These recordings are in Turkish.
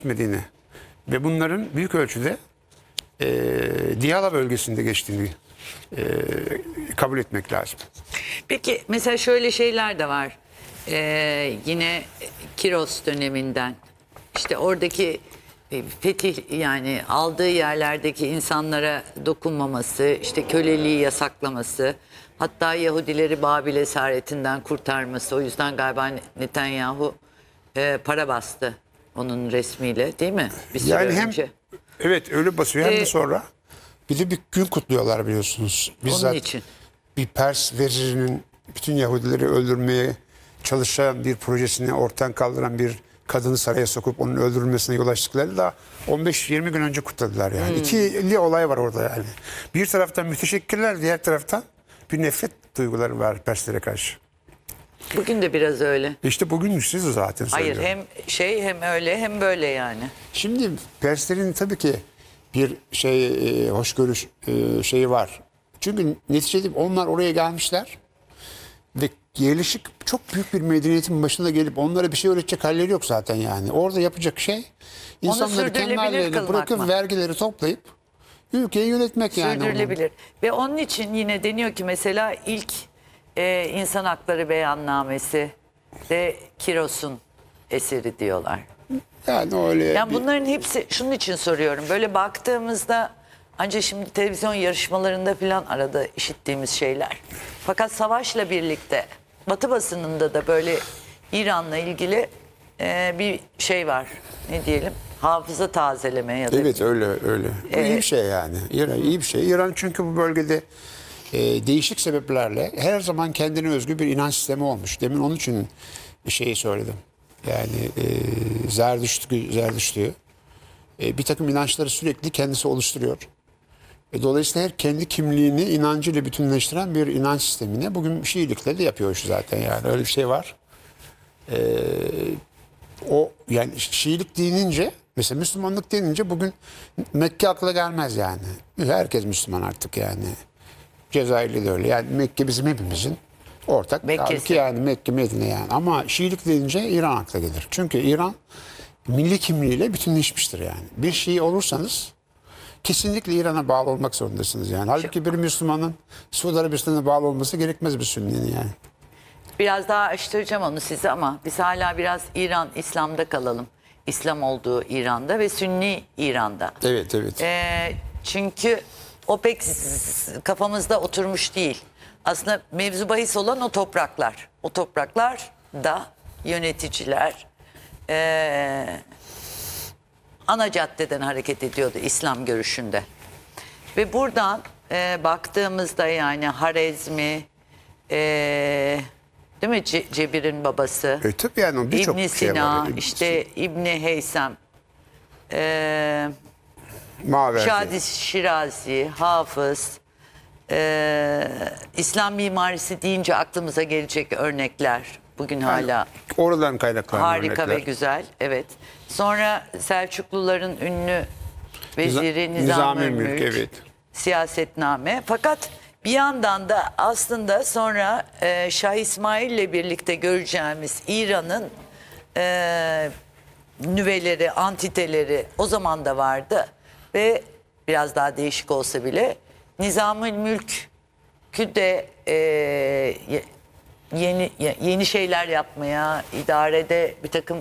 gitmediğini ve bunların büyük ölçüde Diyala bölgesinde geçtiğini kabul etmek lazım. Peki mesela şöyle şeyler de var. Yine Kiros döneminden. İşte oradaki fetih, yani aldığı yerlerdeki insanlara dokunmaması, işte köleliği yasaklaması, hatta Yahudileri Babil esaretinden kurtarması. O yüzden galiba Netanyahu para bastı onun resmiyle, değil mi? Bir süre Yani hem önce. evet öyle basıyor hem de sonra bir de bir gün kutluyorlar biliyorsunuz. Bizzat Onun için. bir Pers vezirinin bütün Yahudileri öldürmeye çalışan bir projesini ortadan kaldıran bir kadını saraya sokup onun öldürülmesine yol açtıkları da 15-20 gün önce kutladılar yani. İkili olay var orada yani. Bir taraftan müteşekkirler, diğer taraftan bir nefret duyguları var Perslere karşı. Bugün de biraz öyle. İşte bugün siz de zaten Hayır, söylüyorum. hem hem öyle hem böyle yani. Şimdi Perslerin tabii ki bir hoşgörü şeyi var. Çünkü neticede onlar oraya gelmişler ve yerleşik çok büyük bir medeniyetin başında gelip onlara bir şey öğretecek halleri yok zaten yani. Orada yapacak şey insanları kendi hallerine kılmak bırakıp mı? vergileri toplayıp ülkeyi yönetmek yani. Sürdürülebilir. Ve onun için yine deniyor ki mesela ilk insan hakları beyannamesi de Kiros'un eseri diyorlar. Yani öyle. Yani bunların hepsi, şunun için soruyorum. Böyle baktığımızda ancak şimdi televizyon yarışmalarında falan arada işittiğimiz şeyler. Fakat savaşla birlikte Batı basınında da böyle İran'la ilgili bir şey var. Ne diyelim? Hafıza tazeleme ya da. Evet öyle. Bu iyi bir şey yani. İran iyi bir şey. İran çünkü bu bölgede değişik sebeplerle her zaman kendine özgü bir inanç sistemi olmuş. Demin onun için şeyi söyledim. Yani Zerdüştlüğü bir takım inançları sürekli kendisi oluşturuyor. Dolayısıyla her kendi kimliğini inancıyla bütünleştiren bir inanç sistemine bugün Şiilikle de yapıyor şu zaten yani. Öyle bir şey var. O yani Şiilik denince mesela Müslümanlık denince bugün Mekke akla gelmez yani. Herkes Müslüman artık yani. Cezayirli de öyle. Yani Mekke bizim hepimizin ortak. Mekkesi. Yani Mekke, Medine yani. Ama Şiilik deyince İran akla gelir. Çünkü İran milli kimliğiyle bütünleşmiştir yani. Bir Şii olursanız kesinlikle İran'a bağlı olmak zorundasınız yani. Halbuki bir Müslümanın Suudi Arabistan'a bağlı olması gerekmez bir Sünni'nin yani. Biraz daha açtıracağım onu size ama biz hala biraz İran, İslam'da kalalım. İslam olduğu İran'da ve Sünni İran'da. Evet. Çünkü o pek kafamızda oturmuş değil. Aslında mevzu bahis olan o topraklar. O topraklar da yöneticiler ana caddeden hareket ediyordu İslam görüşünde. Ve buradan baktığımızda yani Harezmi, değil mi, Cebir'in babası, Tabii yani o birçok İbn şey Sina, var. işte İbni Heysem, Maverdi. Şadi Şirazi, Hafız, İslam mimarisi deyince aklımıza gelecek örnekler. Bugün hala Oradan kaynaklanan harika örnekler. ve güzel. Evet. Sonra Selçukluların ünlü veziri Nizami Nizamülmülk, Mülk, evet. siyasetname. Fakat bir yandan da aslında sonra Şah İsmail ile birlikte göreceğimiz İran'ın nüveleri, antiteleri o zaman da vardı ve biraz daha değişik olsa bile Nizamülmülk'ü de yeni şeyler yapmaya, idarede bir takım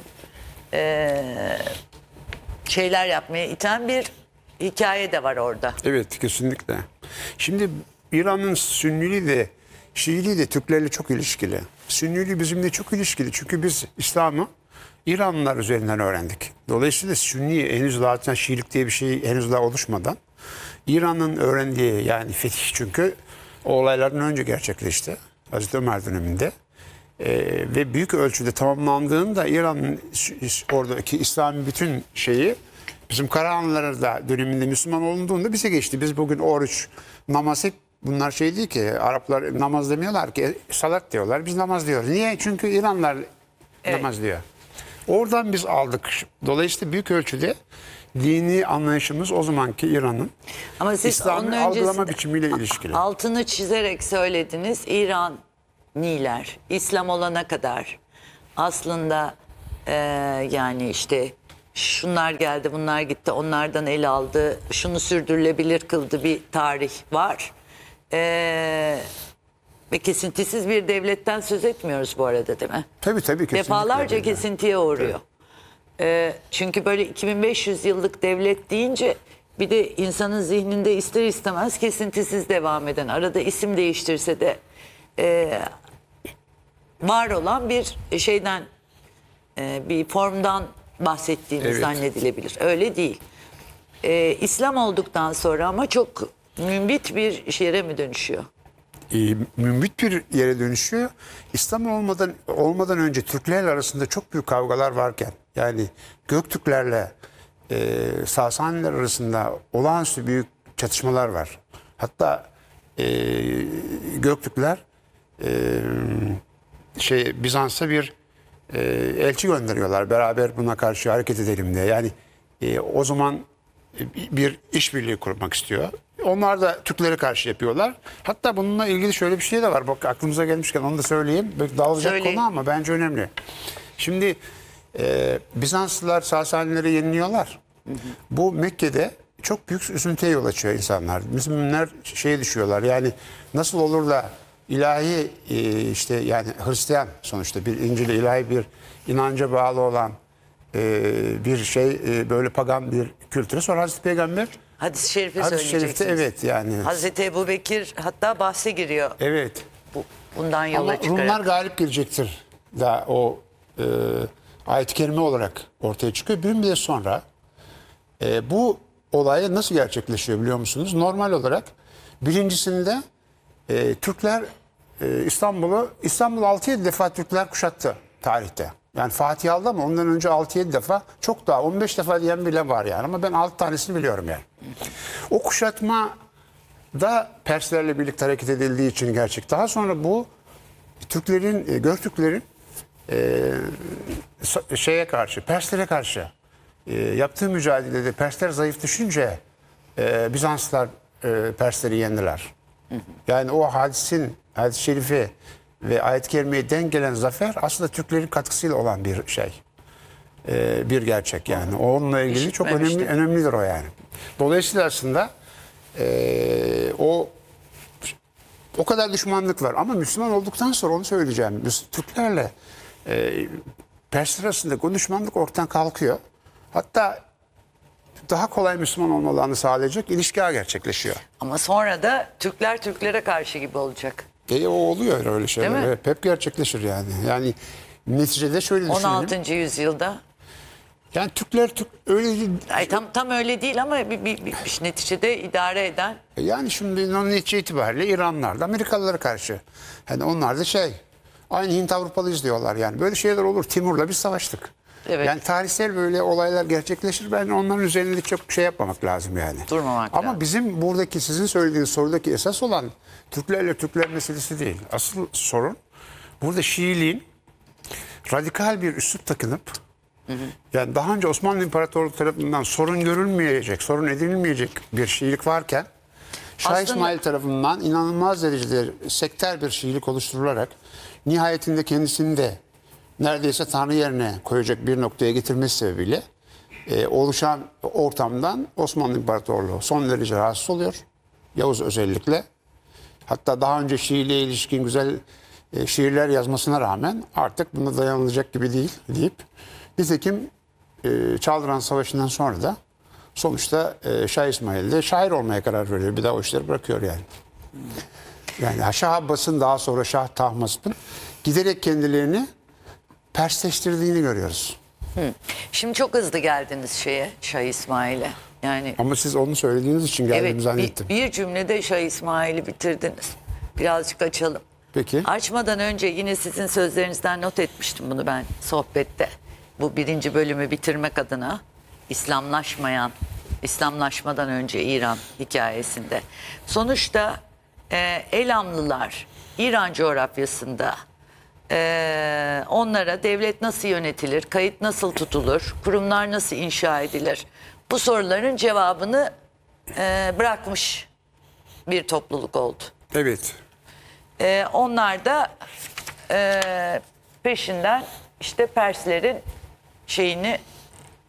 şeyler yapmaya iten bir hikaye de var orada. Evet kesinlikle. Şimdi İran'ın Sünniliği de Şiiliği de Türklerle çok ilişkili. Sünniliği bizimle çok ilişkili. Çünkü biz İslam'ı İranlılar üzerinden öğrendik. Dolayısıyla Sünni henüz zaten Şiilik diye bir şey henüz daha oluşmadan İran'ın öğrendiği yani fetih çünkü o olaylardan önce gerçekleşti. Hazreti Ömer döneminde. Ve büyük ölçüde tamamlandığında İran'ın oradaki İslam'ın bütün şeyi bizim Karahanlılara da döneminde Müslüman olunduğunda bize geçti. Biz bugün oruç, namaz hep bunlar şey değil ki Araplar namaz demiyorlar ki salat diyorlar. Biz namaz diyoruz. Niye? Çünkü İranlılar namaz diyor. Oradan biz aldık. Dolayısıyla büyük ölçüde dini anlayışımız o zamanki İran'ın Ama siz İslam'ı onun algılama öncesinde biçimiyle ilişkili. altını çizerek söylediniz. İraniler İslam olana kadar aslında yani işte şunlar geldi, bunlar gitti, onlardan el aldı, şunu sürdürülebilir kıldı bir tarih var. Ve kesintisiz bir devletten söz etmiyoruz bu arada, değil mi? Tabii kesinlikle. Defalarca öyle. kesintiye uğruyor. Çünkü böyle 2500 yıllık devlet deyince bir de insanın zihninde ister istemez kesintisiz devam eden, arada isim değiştirse de var olan bir şeyden, bir formdan bahsettiğimiz Evet. zannedilebilir. Öyle değil. İslam olduktan sonra ama çok mümbit bir yere mi dönüşüyor? Mümbit bir yere dönüşüyor. İslam olmadan önce Türkler arasında çok büyük kavgalar varken, yani Göktürklerle Sasaniler arasında olağanüstü büyük çatışmalar var. Hatta Göktürkler Bizans'a bir elçi gönderiyorlar. Beraber buna karşı hareket edelim diye. Yani o zaman bir işbirliği kurmak istiyor. Onlar da Türklere karşı yapıyorlar. Hatta bununla ilgili şöyle bir şey de var. Bak aklımıza gelmişken onu da söyleyeyim. Belki dağılacak Söyleyin. konu ama bence önemli. Şimdi Bizanslılar Sasanileri yeniliyorlar. Bu Mekke'de çok büyük üzüntüye yol açıyor insanlar. Müslümanlar şeye düşüyorlar. Yani nasıl olur da ilahi işte yani Hristiyan sonuçta bir İncil'e ilahi bir inanca bağlı olan bir böyle pagan bir kültüre. Sonra Hazreti Peygamber Hadis-i Şerif'i Hadis-i Şerif'te söyleyeceksiniz. evet yani. Hazreti Ebubekir hatta bahse giriyor. Evet. Bundan yola Ama çıkarak. Rumlar galip gelecektir. Da o ayet-i kerime olarak ortaya çıkıyor. Bir müddet sonra bu olay nasıl gerçekleşiyor biliyor musunuz? Normal olarak birincisinde Türkler İstanbul 6-7 defa Türkler kuşattı tarihte. Yani Fatih aldı ama ondan önce 6-7 defa, çok daha 15 defa diyen bile var yani. Ama ben 6 tanesini biliyorum yani. O kuşatma da Perslerle birlikte hareket edildiği için gerçek. Daha sonra bu Göktürklerin Perslere karşı yaptığı mücadelede Persler zayıf düşünce Bizanslılar Persleri yendiler. Yani o hadis-i şerifi ve ayet-i kerimeye denk gelen zafer aslında Türklerin katkısıyla olan bir şey. Bir gerçek yani. Onunla ilgili çok önemlidir o yani. Dolayısıyla aslında o kadar düşmanlık var. Ama Müslüman olduktan sonra onu söyleyeceğim. Türklerle Persler arasındaki o düşmanlık ortadan kalkıyor. Hatta daha kolay Müslüman olmalarını sağlayacak ilişkiler gerçekleşiyor. Ama sonra da Türkler Türklere karşı gibi olacak. O oluyor öyle şeyler. Değil mi? Evet, hep gerçekleşir yani. Yani neticede şöyle düşünelim. 16. yüzyılda. Yani Türkler öyle değil. Ay, tam öyle değil ama bir neticede idare eden. Yani şimdi netice itibariyle İranlılar da Amerikalılara karşı. Yani onlar da aynı Hint Avrupalıyız diyorlar yani. Böyle şeyler olur. Timur'la biz savaştık. Evet. Yani tarihsel böyle olaylar gerçekleşir. Ben onların üzerinde çok yapmamak lazım yani. Durmamak Ama lazım. bizim buradaki sizin söylediğiniz sorudaki esas olan Türklerle Türkler meselesi değil. Asıl sorun burada Şiiliğin radikal bir üslup takınıp yani daha önce Osmanlı İmparatorluğu tarafından sorun görülmeyecek, sorun edilmeyecek bir Şiilik varken Şah Aslında- İsmail tarafından inanılmaz derecede sektör bir Şiilik oluşturularak nihayetinde kendisini de neredeyse Tanrı yerine koyacak bir noktaya getirmesi sebebiyle oluşan ortamdan Osmanlı İmparatorluğu son derece rahatsız oluyor. Yavuz özellikle. Hatta daha önce Şiiliğe ilişkin güzel şiirler yazmasına rağmen artık buna dayanılacak gibi değil deyip nitekim Çaldıran Savaşı'ndan sonra da sonuçta Şah İsmail de şair olmaya karar veriyor. Bir daha o işleri bırakıyor yani. Yani Şah Abbas'ın daha sonra Şah Tahmasp'ın giderek kendilerini Persleştirdiğini görüyoruz. Şimdi çok hızlı geldiniz Şah İsmail'e. Yani Ama siz onu söylediğiniz için geldim evet, zannettim. bir cümlede Şah İsmail'i bitirdiniz. Birazcık açalım. Peki. Açmadan önce yine sizin sözlerinizden not etmiştim bunu ben sohbette. Bu 1. bölümü bitirmek adına İslamlaşmadan önce İran hikayesinde. Sonuçta Elamlılar İran coğrafyasında onlara devlet nasıl yönetilir, kayıt nasıl tutulur, kurumlar nasıl inşa edilir? Bu soruların cevabını bırakmış bir topluluk oldu. Evet. Onlar da peşinden işte Perslerin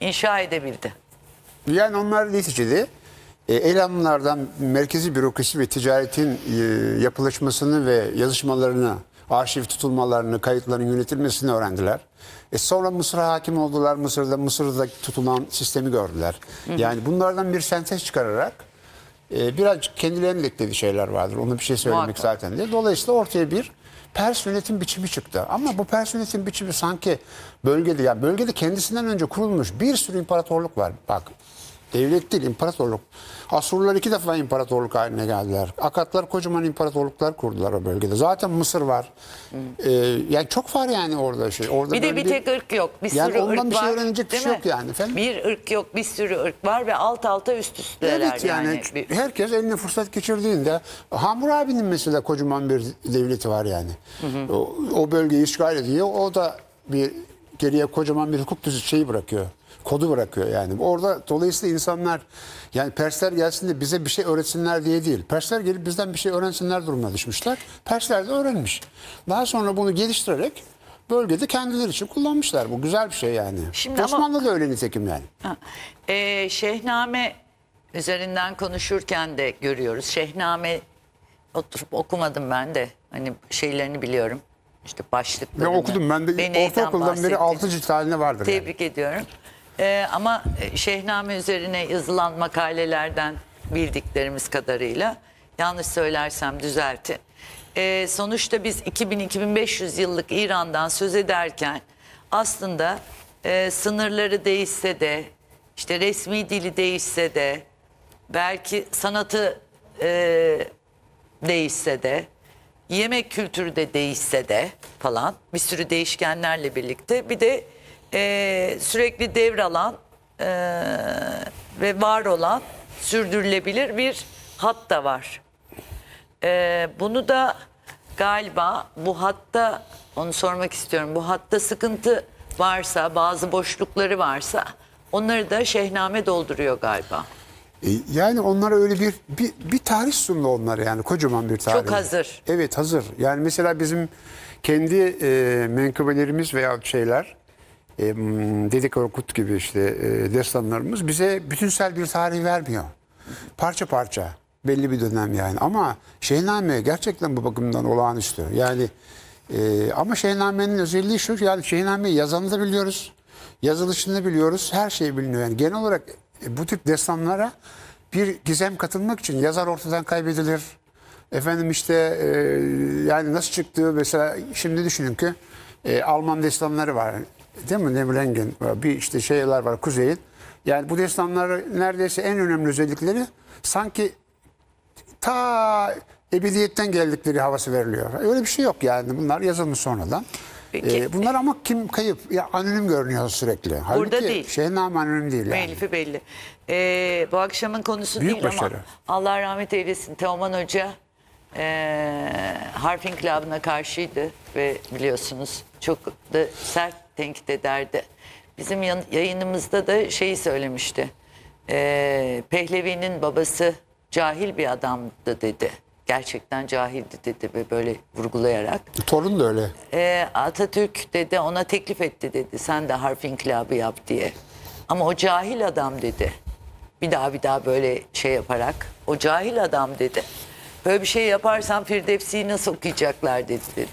inşa edebildi. Yani onlar neticede Elamlardan merkezi bürokrasi ve ticaretin yapılaşmasını ve yazışmalarını, arşiv tutulmalarını, kayıtların yönetilmesini öğrendiler. Sonra Mısır'a hakim oldular. Mısır'da tutulan sistemi gördüler. Yani bunlardan bir sentez çıkararak birazcık kendilerinin eklediği şeyler vardır. Onu bir şey söylemek Muhakkak. zaten değil. Dolayısıyla ortaya bir Pers yönetim biçimi çıktı. Ama bu Pers yönetim biçimi sanki bölgede, yani bölgede kendisinden önce kurulmuş bir sürü imparatorluk var. Bak, devlet değil, imparatorluk. Asurlular 2 defa imparatorluk haline geldiler. Akatlar kocaman imparatorluklar kurdular o bölgede. Zaten Mısır var. Yani çok var yani orada şey. Orada Bir de böyle bir tek ırk yok. Bir yani sürü ondan ırk bir şey var. öğrenecek bir değil şey mi? yok yani efendim. Bir ırk yok, bir sürü ırk var ve alt alta üst üsteler Evet yani herkes eline fırsat geçirdiğinde Hammurabi'nin mesela kocaman bir devleti var yani. O bölgeyi işgal ediyor. O da bir geriye kocaman bir hukuk düzeni şeyi bırakıyor. Kodu bırakıyor yani. Orada dolayısıyla insanlar yani Persler gelsin de bize bir şey öğretsinler diye değil. Persler gelip bizden bir şey öğrensinler durumuna düşmüşler. Persler de öğrenmiş. Daha sonra bunu geliştirerek bölgede kendileri için kullanmışlar. Bu güzel bir şey yani. Şimdi ama- Osmanlı da öyle nitekim yani. Şehname üzerinden konuşurken de görüyoruz. Şehname oturup okumadım ben de. Hani şeylerini biliyorum. İşte başlıklarını. Ben okudum. Ben de Neyden ortaokuldan beri bahsettiğini. 6 cilt halinde vardır. Yani. Tebrik ediyorum. Ama Şehname üzerine yazılan makalelerden bildiklerimiz kadarıyla, yanlış söylersem düzeltin. Sonuçta biz 2000-2500 yıllık İran'dan söz ederken aslında sınırları değişse de, işte resmi dili değişse de, belki sanatı değişse de, yemek kültürü de değişse de falan, bir sürü değişkenlerle birlikte bir de sürekli devralan ve var olan sürdürülebilir bir hat da var. Bunu da galiba bu hatta, onu sormak istiyorum, bu hatta sıkıntı varsa, bazı boşlukları varsa onları da Şehname dolduruyor galiba. Yani onlara öyle bir tarih sundu onlara yani kocaman bir tarih. Çok hazır. Evet hazır. Yani mesela bizim kendi menkıbelerimiz veya şeyler Dede Korkut gibi işte destanlarımız bize bütünsel bir tarih vermiyor. Parça parça belli bir dönem yani ama Şehname gerçekten bu bakımdan olağanüstü. Yani ama Şehname'nin özelliği şu yani Şehname'yi yazanı da biliyoruz. Yazılışını da biliyoruz. Her şey biliniyor. Yani genel olarak bu tip destanlara bir gizem katılmak için yazar ortadan kaybedilir. Efendim işte yani nasıl çıktığı mesela şimdi düşünün ki Alman destanları var. Değil mi? Nibelungen bir işte şeyler var Kuzey'in. Yani bu destanların neredeyse en önemli özellikleri sanki ta ebediyetten geldikleri havası veriliyor. Öyle bir şey yok yani. Bunlar yazılmış sonradan. Peki. Bunlar ama kim kayıp? Ya anonim görünüyor sürekli. Halbuki Burada değil. Şehname anonim değil yani. Melifi belli. Bu akşamın konusu Büyük değil başarı. ama Allah rahmet eylesin, Teoman Hoca harf inkılabına karşıydı ve biliyorsunuz çok da sert tenkit ederdi. Bizim yayınımızda da şeyi söylemişti. Pehlevi'nin babası cahil bir adamdı dedi. Gerçekten cahildi dedi ve böyle vurgulayarak. Torun da öyle. Atatürk dedi ona teklif etti dedi. Sen de harf inkılabı yap diye. Ama o cahil adam dedi. Bir daha böyle şey yaparak. O cahil adam dedi. Böyle bir şey yaparsan Firdevsi'yi nasıl okuyacaklar dedi.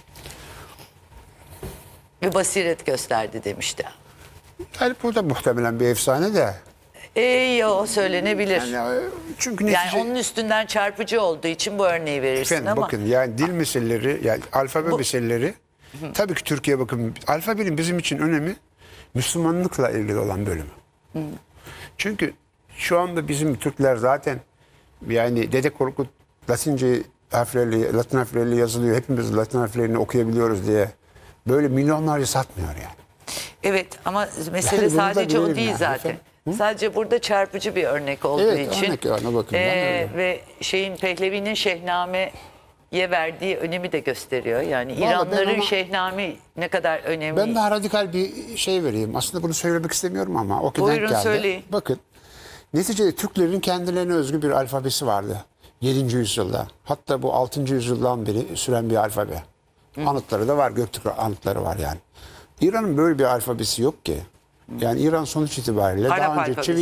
Ve basiret gösterdi demişti. Yani bu da muhtemelen bir efsane de. O söylenebilir. Yani çünkü Yani netice... onun üstünden çarpıcı olduğu için bu örneği verirsin Efendim, ama. bakın yani dil meseleleri, yani alfabe meseleleri tabii ki Türkiye bakın alfabenin bizim için önemi Müslümanlıkla ilgili olan bölümü. Çünkü şu anda bizim Türkler zaten yani Dede Korkut Latin harfleriyle yazılıyor. Hepimiz Latin harflerini okuyabiliyoruz diye böyle milyonlarca satmıyor yani. Evet ama mesele Yani bunu da sadece o bilelim değil yani, zaten. efendim. Sadece burada çarpıcı bir örnek olduğu Evet, için. örnek yani, bakın, ben öyle. Ve Pehlevi'nin Şehname'ye verdiği önemi de gösteriyor. Yani Vallahi ben İranlıların ona- Şehname ne kadar önemli. Ben daha radikal bir şey vereyim. Aslında bunu söylemek istemiyorum ama o ki Buyurun, denk geldi. söyleyin. Bakın neticede Türklerin kendilerine özgü bir alfabesi vardı. 7. yüzyılda. Hatta bu 6. yüzyıldan beri süren bir alfabe. Anıtları da var. Göktürk anıtları var yani. İran'ın böyle bir alfabesi yok ki. Yani İran sonuç itibariyle Arap daha önce alfabesi.